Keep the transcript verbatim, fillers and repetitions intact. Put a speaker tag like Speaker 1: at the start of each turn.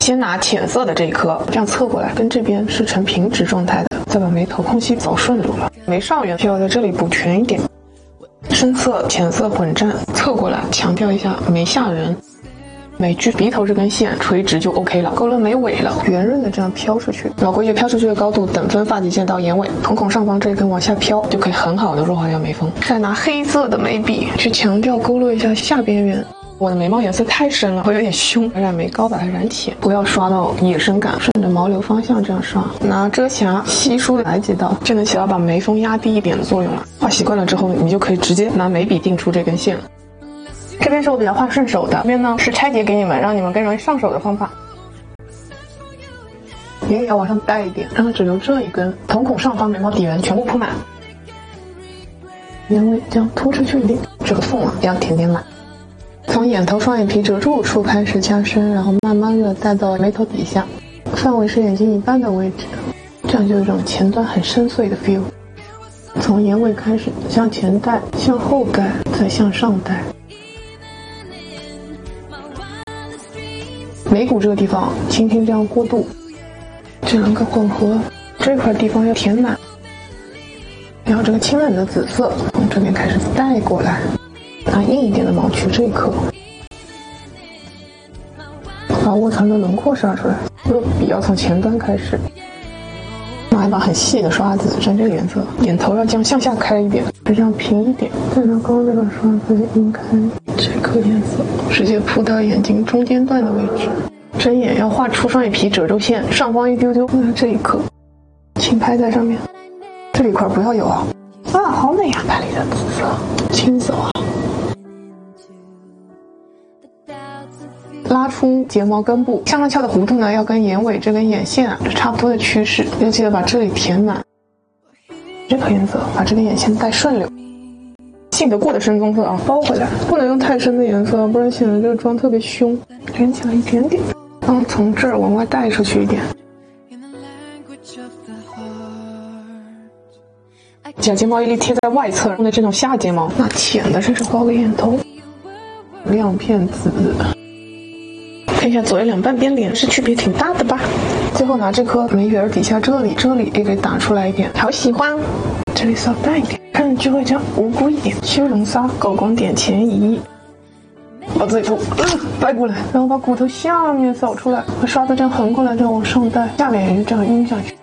Speaker 1: 先拿浅色的这一颗，这样侧过来，跟这边是呈平直状态的，再把眉头空隙走顺住了。眉上缘需要在这里补全一点，深色、浅色混战，侧过来，强调一下眉下缘。眉距鼻头这根线垂直就 OK 了，勾勒眉尾了，圆润的这样飘出去，老规矩飘出去的高度等分发际线到眼尾，瞳孔上方这一根往下飘，就可以很好的弱化掉眉峰。再拿黑色的眉笔去强调勾勒一下下边缘。我的眉毛颜色太深了，会有点凶，染眉膏把它染浅，不要刷到野生感，顺着毛流方向这样刷。拿遮瑕稀疏的来几道，就能起到把眉峰压低一点的作用了。画习惯了之后，你就可以直接拿眉笔定出这根线了。这边是我比较画顺手的，这边呢是拆解给你们，让你们更容易上手的方法。眼影要往上带一点，让它只留这一根，瞳孔上方眉毛底缘全部铺满，眼尾这样突出去一点，这个缝啊要填填满。从眼头双眼皮褶住处开始加深，然后慢慢的带到眉头底下，范围是眼睛一半的位置，这样就有一种前端很深邃的 feel。从眼尾开始向前带，向后带，再向上带。眉骨这个地方轻轻这样过渡，这两个混合，这块地方要填满，然后这个清冷的紫色从这边开始带过来，拿硬一点的毛去这一颗，把卧蚕的轮廓刷出来。这个笔要从前端开始，拿一把很细的刷子沾这个颜色，眼头要这样向下开一点，这样平一点，再拿刚刚这把刷子晕开这颗颜色，直接铺到眼睛中间段的位置。睁眼要画出双眼皮褶皱线，上方一丢丢，拿这一颗轻拍在上面，这里一块不要有啊！啊，好美呀、啊！白里的紫色，轻走啊！拉出睫毛根部，向上翘的弧度呢，要跟眼尾这根眼线啊是差不多的趋势，要记得把这里填满。这颗颜色把这根眼线带顺溜。信得过的深棕色啊，包回来，不能用太深的颜色，不然显得这个妆特别凶。连起来一点点，然后从这儿往外带出去一点。假睫毛一粒贴在外侧，用的这种下睫毛，那浅的这是包个眼头，亮片紫。看一下左右两半边脸是区别挺大的吧？最后拿这颗眉缘底下这里，这里也给打出来一点，好喜欢。这里稍淡一点，看着就会这样无辜一点。修容纱，高光点前移，把这里头呃带过来，然后把骨头下面扫出来，把刷子这样横过来，这样往上带，下面也是这样晕下去。